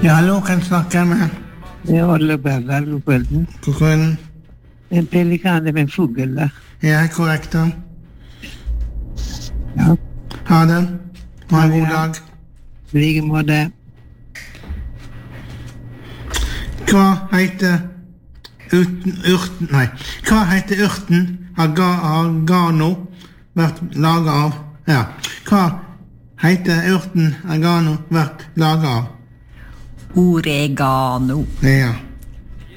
Ja, hallo, kan jeg snakke med? Det er Olle Berger, god kvelden. God kvelden. En pelikan er en fugl, da. Ja, korrekt da. Ja. Ha det. Ha en god dag. I like måte. Hva heter urten, nei, hva heter urten agano vært laget av? Ja, hva heter urten agano vært laget av? Oregano. Ja.